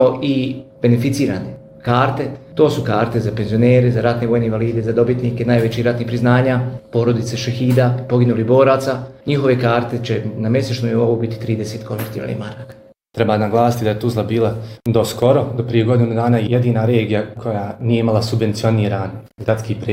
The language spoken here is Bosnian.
i beneficirane karte. To su karte za penzionere, za ratne vojne invalide, za dobitnike najvećih ratnih priznanja, porodice šehida, poginulih boraca. Njihove karte će na mjesečnoj nivou biti 30 konvertibilnih maraka. Treba naglasiti da je Tuzla bila do prije godinu dana jedina regija koja nije imala subvencioniran gradski prijevoz.